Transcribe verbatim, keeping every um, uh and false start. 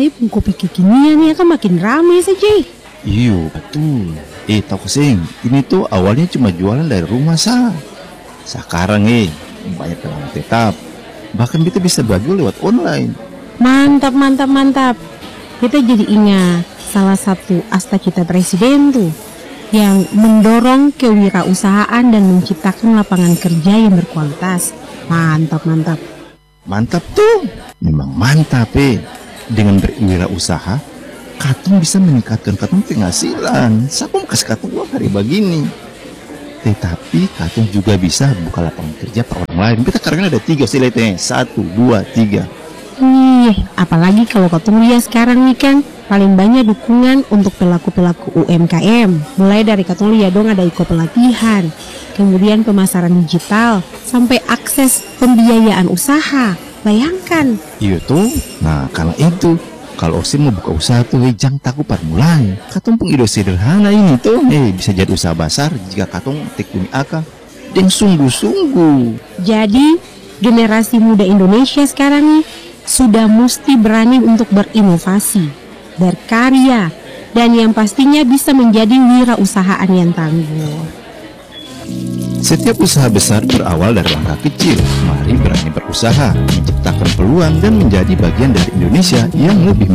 apalagi kopi kekinian ya kan makin ramai saja. Iyo, betul. Eh, tahu kesing, ini tuh awalnya cuma jualan dari rumah sah. Sekarang eh, banyak pelanggan tetap. Bahkan kita bisa berjual lewat online. Mantap, mantap, mantap. Kita jadi ingat salah satu asta cita presiden tuh, yang mendorong kewirausahaan dan menciptakan lapangan kerja yang berkualitas. Mantap, mantap. Mantap tuh, memang mantap eh. Dengan berwirausaha, katong bisa meningkatkan katong penghasilan. Sakum kasih katong uang hari begini. Tetapi katong juga bisa buka lapangan kerja per orang lain. Kita karena ada tiga siletnya, satu, dua, tiga. Ih, apalagi kalau katong lihat sekarang nih kan, paling banyak dukungan untuk pelaku-pelaku U M K M. Mulai dari katong lihat dong ada iko pelatihan, kemudian pemasaran digital, sampai akses pembiayaan usaha. Bayangkan. Iya tuh, nah karena itu kalau Osim mau buka usaha tuh, eh, jangan takut pada mulai. Katong pun ide sederhana ini tuh, eh bisa jadi usaha besar jika katong tekuni akal dan sungguh-sungguh. Jadi generasi muda Indonesia sekarang nih sudah mesti berani untuk berinovasi, berkarya, dan yang pastinya bisa menjadi wirausahaan yang tangguh. Setiap usaha besar berawal dari langkah kecil. Mari berani berusaha, menciptakan peluang dan menjadi bagian dari Indonesia yang lebih